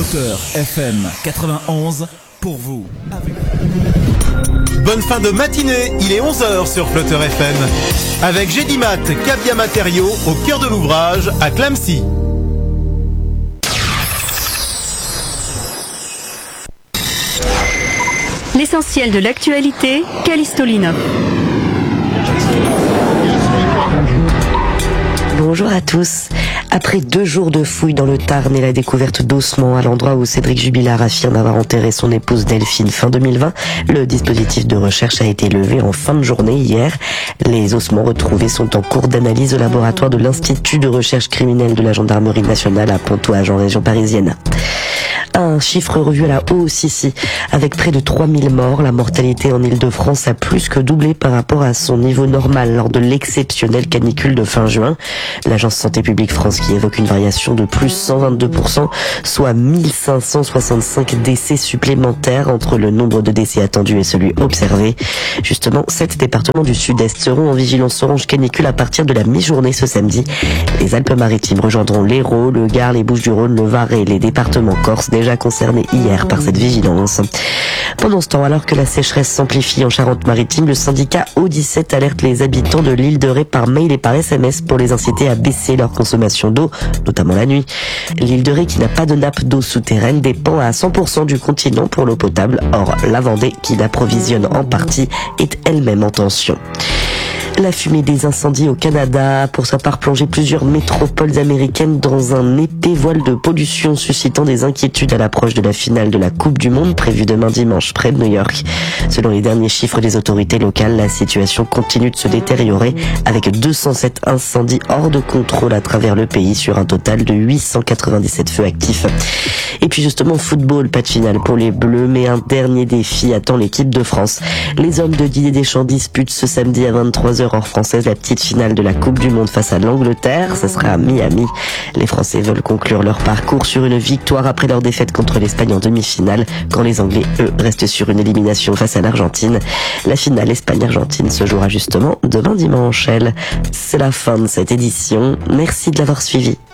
Flotteur FM 91 pour vous. Bonne fin de matinée, il est 11h sur Flotteur FM. Avec Gédimat, Cabia Matériaux, au cœur de l'ouvrage, à Clamecy. L'essentiel de l'actualité, Callisto Lino. Bonjour à tous. Après 2 jours de fouilles dans le Tarn et la découverte d'ossements à l'endroit où Cédric Jubilard affirme avoir enterré son épouse Delphine fin 2020, le dispositif de recherche a été levé en fin de journée hier. Les ossements retrouvés sont en cours d'analyse au laboratoire de l'Institut de recherche criminelle de la gendarmerie nationale à Pontoise en région parisienne. Un chiffre revu à la hausse ici. Avec près de 3000 morts, la mortalité en Île-de-France a plus que doublé par rapport à son niveau normal lors de l'exceptionnelle canicule de fin juin. L'Agence Santé Publique France qui évoque une variation de plus 122%, soit 1565 décès supplémentaires entre le nombre de décès attendus et celui observé. Justement, 7 départements du Sud-Est seront en vigilance orange canicule à partir de la mi-journée ce samedi. Les Alpes-Maritimes rejoindront l'Hérault, le Gard, les Bouches-du-Rhône, le Var et les départements corses déjà concernés hier par cette vigilance. Pendant ce temps, alors que la sécheresse s'amplifie en Charente-Maritime, le syndicat O17 alerte les habitants de l'île de Ré par mail et par SMS pour les inciter à baisser leur consommation d'eau, notamment la nuit. L'île de Ré, qui n'a pas de nappe d'eau souterraine, dépend à 100% du continent pour l'eau potable. Or, la Vendée, qui l'approvisionne en partie, est elle-même en tension. La fumée des incendies au Canada a pour sa part plongé plusieurs métropoles américaines dans un épais voile de pollution, suscitant des inquiétudes à l'approche de la finale de la Coupe du Monde prévue demain dimanche près de New York. Selon les derniers chiffres des autorités locales, la situation continue de se détériorer avec 207 incendies hors de contrôle à travers le pays sur un total de 897 feux actifs. Et puis justement, football, pas de finale pour les Bleus, mais un dernier défi attend l'équipe de France. Les hommes de Didier Deschamps disputent ce samedi à 23h hors française la petite finale de la Coupe du Monde face à l'Angleterre. Ce sera à Miami. Les Français veulent conclure leur parcours sur une victoire après leur défaite contre l'Espagne en demi-finale, quand les Anglais, eux, restent sur une élimination face à l'Argentine. La finale Espagne-Argentine se jouera justement demain dimanche. C'est la fin de cette édition. Merci de l'avoir suivi.